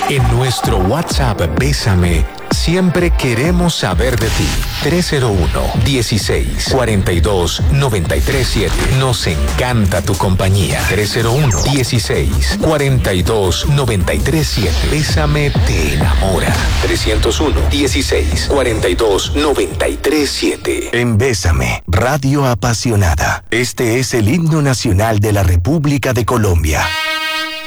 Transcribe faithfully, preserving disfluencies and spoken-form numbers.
En nuestro WhatsApp Bésame, siempre queremos saber de ti. tres cero uno, dieciséis, cuarenta y dos, noventa y tres siete. Nos encanta tu compañía. tres cero uno, dieciséis, cuarenta y dos, noventa y tres siete. Bésame te enamora. trescientos uno, dieciséis, cuarenta y dos, noventa y tres siete. En Bésame, radio apasionada. Este es el himno nacional de la República de Colombia.